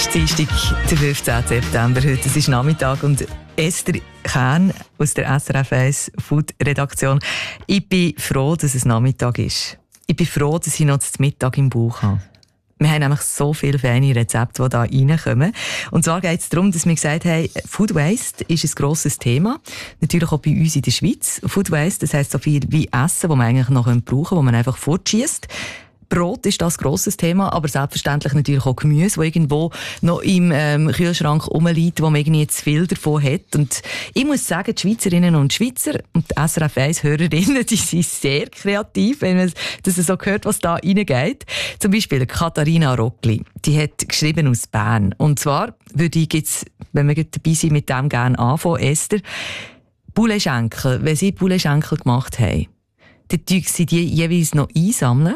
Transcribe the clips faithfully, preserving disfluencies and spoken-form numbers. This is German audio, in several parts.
ist Dienstag, der fünfzehnten September. Heute es ist Nachmittag und Esther Kern aus der S R F eins Food-Redaktion. Ich bin froh, dass es Nachmittag ist. Ich bin froh, dass ich noch zum Mittag im Bauch habe. Wir haben nämlich so viele feine Rezepte, die da reinkommen. Und zwar geht es darum, dass wir gesagt haben, Food Waste ist ein grosses Thema. Natürlich auch bei uns in der Schweiz. Food Waste, das heisst so viel wie Essen, das man eigentlich noch brauchen könnte, das man einfach fortschießt. Brot ist das grosses Thema, aber selbstverständlich natürlich auch Gemüse, das irgendwo noch im ähm, Kühlschrank rumliegt, wo man irgendwie zu viel davon hat. Und ich muss sagen, die Schweizerinnen und Schweizer und die S R F eins-Hörerinnen, die sind sehr kreativ, wenn man das so hört, was da reingeht. Zum Beispiel Katharina Rockli, die hat geschrieben aus Bern. Und zwar würde ich jetzt, wenn wir dabei sind, mit dem gerne anfangen, Esther, Pouletschenkel, wenn sie Pouletschenkel gemacht haben, dann tun sie die jeweils noch einsammeln.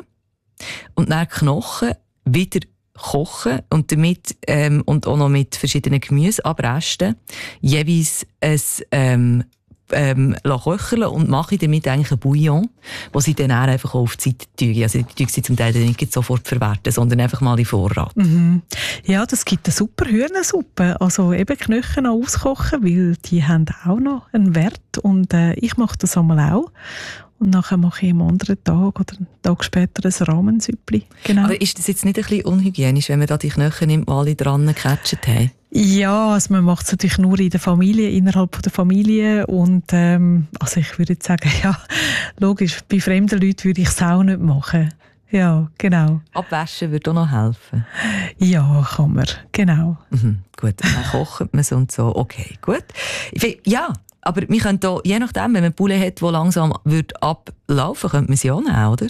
Und dann Knochen wieder kochen und damit ähm, und auch noch mit verschiedenen Gemüseabresten jeweils ein ähm, ähm, köcheln und mache damit eigentlich ein Bouillon, wo sie dann einfach auf die Seite tun. Also die tun sie zum Teil nicht sofort verwerten, sondern einfach mal in Vorrat. Mhm. Ja, das gibt eine super Hühnersuppe. Also eben Knochen noch auskochen, weil die haben auch noch einen Wert. Und äh, ich mache das einmal auch. Und nachher mache ich am anderen Tag oder einen Tag später ein Rahmensüppli. Genau. Aber ist das jetzt nicht ein bisschen unhygienisch, wenn man da die Knochen nimmt, die alle dran gecatcht haben? Ja, also man macht es natürlich nur in der Familie, innerhalb der Familie. Und ähm, also ich würde jetzt sagen, ja, logisch, bei fremden Leuten würde ich es auch nicht machen. Ja, genau. Abwaschen würde auch noch helfen? Ja, kann man, genau. Mhm, gut, dann kocht man es und so. Okay, gut. Ja. Aber wir können hier, je nachdem, wenn man Poulet hat, die langsam wird ablaufen, könnte man sie auch nehmen, oder?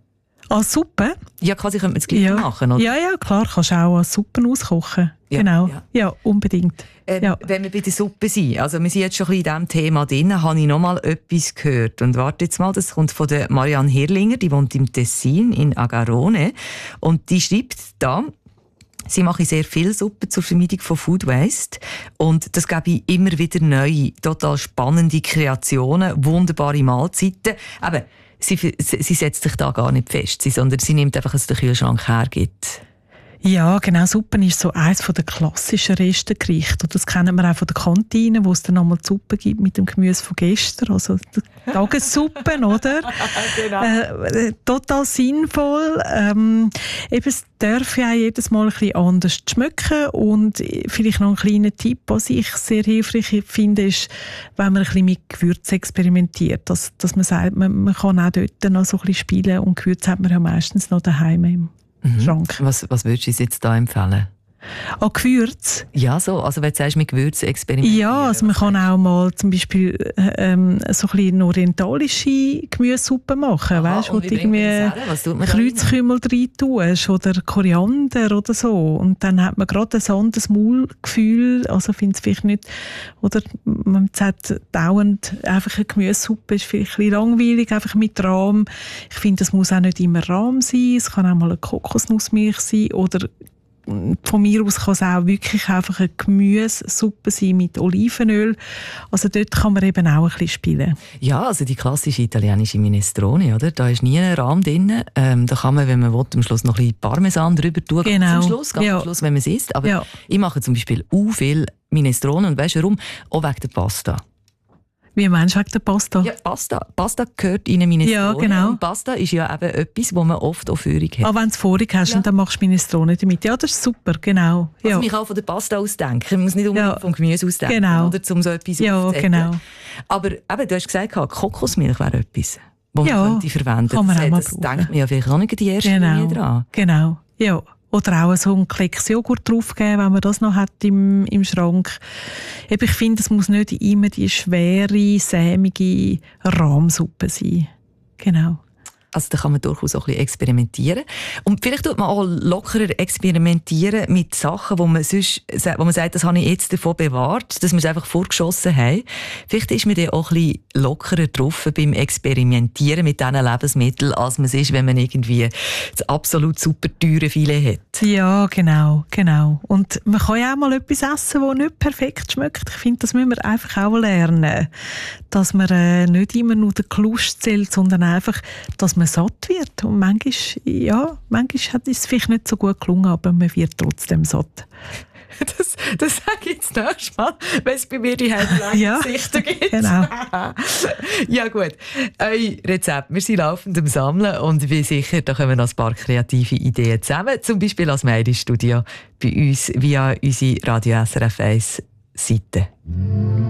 Als Suppe? Ja, quasi könnte man es gleich ja. machen, oder? Ja, ja, klar, kannst du auch als Suppen auskochen. Ja, genau, ja, ja unbedingt. Ähm, ja. Wenn wir bei der Suppe sind, also wir sind jetzt schon ein bisschen in diesem Thema drin, habe ich noch mal etwas gehört. Und warte jetzt mal, das kommt von der Marianne Hirlinger, die wohnt im Tessin, in Agarone. Und die schreibt da, sie mache sehr viel Suppe zur Vermeidung von Food Waste und das gebe ich immer wieder neue, total spannende Kreationen, wunderbare Mahlzeiten. Aber sie, sie, sie setzt sich da gar nicht fest, sondern sie nimmt einfach, was der Kühlschrank hergibt. Ja, genau. Suppen ist so eines der klassischen Restengerichte. Und das kennen wir auch von der Kantine, wo es dann einmal die Suppe gibt mit dem Gemüse von gestern. Also die Tagessuppen, oder? Genau. Äh, total sinnvoll. Ähm, eben, es darf ja jedes Mal ein bisschen anders schmecken. Und vielleicht noch ein kleiner Tipp, was ich sehr hilfreich finde, ist, wenn man ein bisschen mit Gewürzen experimentiert. Dass, dass man sagt, man, man kann auch dort noch so ein bisschen spielen. Und Gewürze hat man ja meistens noch daheim im Schrank. Was, was würdest du uns jetzt da empfehlen? An Gewürz? Ja, so. Also wenn du sagst, mit Gewürzen experimentieren. Ja, also man kann auch mal zum Beispiel ähm, so ein bisschen orientalische Gemüsesuppe machen. Aha, weißt, wo du irgendwie Kreuzkümmel rein tust oder Koriander oder so. Und dann hat man gerade ein anderes Maulgefühl. Also finde es vielleicht nicht, oder man sagt dauernd, einfach eine Gemüsesuppe ist vielleicht ein bisschen langweilig, einfach mit Rahm. Ich finde, es muss auch nicht immer Rahm sein. Es kann auch mal eine Kokosnussmilch sein oder von mir aus kann es auch wirklich einfach eine Gemüsesuppe sein mit Olivenöl. Also dort kann man eben auch ein bisschen spielen. Ja, also die klassische italienische Minestrone, oder? Da ist nie ein Rahm drin. Ähm, da kann man, wenn man will, am Schluss noch ein bisschen Parmesan drüber tun. Genau. Ganz am Schluss, ganz ja. am Schluss, wenn man es isst. Aber ja. ich mache zum Beispiel auch viel Minestrone. Und weißt du warum? Auch wegen der Pasta. Wie meinst du wegen der Pasta? Ja, Pasta. Pasta gehört in eine Minestrone. Ja, genau. Und Pasta ist ja eben etwas, wo man oft auch Führung hat. Aber wenn du es vorig hast, ja. dann machst du Minestrone damit. Ja, das ist super, genau. Ja. Ja. Also ich kann von der Pasta ausdenken. Ich muss nicht unbedingt ja. vom Gemüse ausdenken. Genau. Oder um so etwas ja, aufzusetzen. Genau. Aber eben, du hast gesagt, Kokosmilch wäre etwas, das ja. man könnte verwenden kann man könnte. auch mal Das brauchen. denkt man ja vielleicht auch nicht die erste genau. Linie dran. Genau, ja. Oder auch so einen Klecks Joghurt draufgeben, wenn man das noch hat im, im Schrank. Eben, ich finde, es muss nicht immer die schwere, sämige Rahmsuppe sein. Genau. Also da kann man durchaus auch ein bisschen experimentieren. Und vielleicht tut man auch lockerer experimentieren mit Sachen, wo man sonst, wo man sagt, das habe ich jetzt davon bewahrt, dass wir es einfach vorgeschossen haben. Vielleicht ist man dann auch ein bisschen lockerer drauf beim Experimentieren mit diesen Lebensmitteln, als man es ist, wenn man irgendwie das absolut super teure Filet hat. Ja, genau, genau. Und man kann ja auch mal etwas essen, das nicht perfekt schmeckt. Ich finde, das müssen wir einfach auch lernen. Dass man äh, nicht immer nur den Klust zählt, sondern einfach, dass man satt wird. Und manchmal, ja, manchmal hat es vielleicht nicht so gut gelungen, aber man wird trotzdem satt. Das sage ich jetzt nächstes Mal, wenn es bei mir die Headline-Gesichter ja, gibt. Genau. Ja gut, euer Rezept. Wir sind laufend am Sammeln und wie sicher, da kommen noch ein paar kreative Ideen zusammen. Zum Beispiel als Meidi-Studio bei uns via unsere Radio S R F eins Seite.